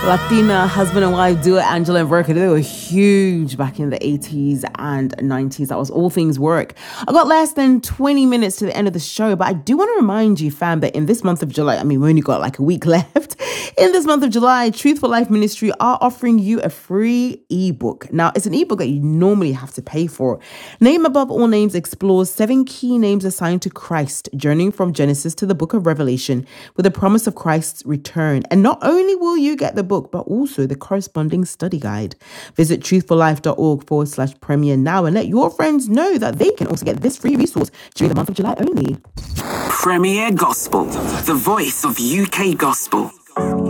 Latina husband and wife duo Angela and Verka, they were huge back in the 80s and 90s. That was all things work. I got less than 20 minutes to the end of the show, but I do want to remind you, fam, that in this month of July, we only got like a week left. In this month of July, Truth for Life Ministry are offering you a free ebook. Now, it's an ebook that you normally have to pay for. Name Above All Names explores 7 key names assigned to Christ, journeying from Genesis to the book of Revelation with the promise of Christ's return. And not only will you get the book, but also the corresponding study guide. Visit truthforlife.org/premier now and let your friends know that they can also get this free resource during the month of July only. Premier Gospel, the voice of UK Gospel.